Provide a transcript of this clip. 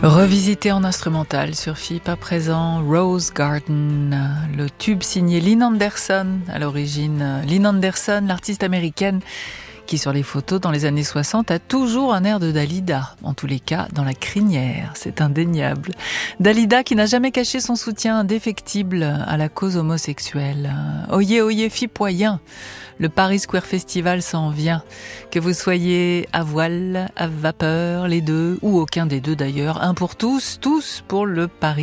Revisité en instrumental sur FIP à présent, Rose Garden, le tube signé Lynn Anderson à l'origine. Lynn Anderson, l'artiste américaine qui sur les photos dans les années 60 a toujours un air de Dalida, en tous les cas dans la crinière, c'est indéniable. Dalida qui n'a jamais caché son soutien indéfectible à la cause homosexuelle. Oyez, oyez, fipoyen, le Paris Square Festival s'en vient. Que vous soyez à voile, à vapeur, les deux, ou aucun des deux d'ailleurs, un pour tous, tous pour le Paris